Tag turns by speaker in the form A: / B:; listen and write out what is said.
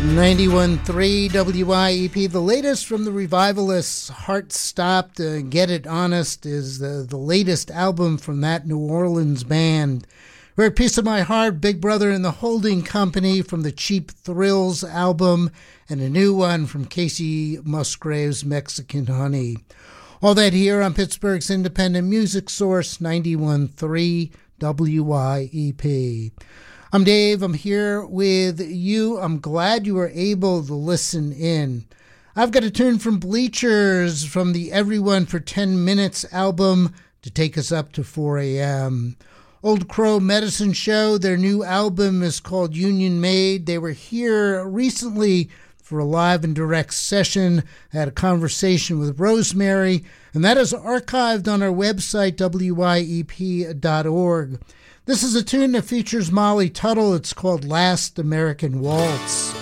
A: 91.3 WYEP, the latest from the Revivalists. Heart Stopped, Get It Honest is the latest album from that New Orleans band. We're at Piece of My Heart, Big Brother and the Holding Company from the Cheap Thrills album, and a new one from Casey Musgraves, Mexican Honey. All that here on Pittsburgh's independent music source, 91.3 WYEP. I'm Dave. I'm here with you. I'm glad you were able to listen in. I've got a tune from Bleachers from the Everyone for 10 Minutes album to take us up to 4 a.m. Old Crow Medicine Show, their new album is called Union Made. They were here recently for a live and direct session. I had a conversation with Rosemary, and that is archived on our website, wyep.org. This is a tune that features Molly Tuttle. It's called Last American Waltz.